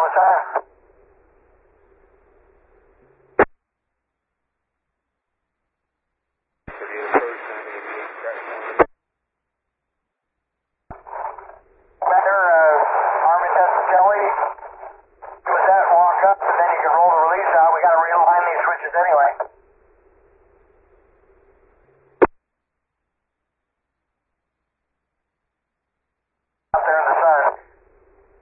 What time? Commander, Army Test Kelly, was that walk up and then you can roll the release out. We got to realign these switches anyway.